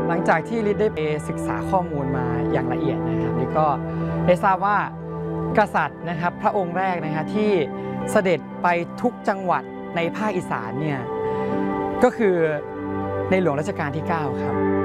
หลังจากที่ลิศได้ไปศึกษาข้อมูลมาอย่างละเอียดนะครับลิศก็ได้ทราบว่ากษัตริย์นะครับพระองค์แรกนะครับที่เสด็จไปทุกจังหวัดในภาคอีสานเนี่ยก็คือในหลวงรัชกาลที่ 9 ครับ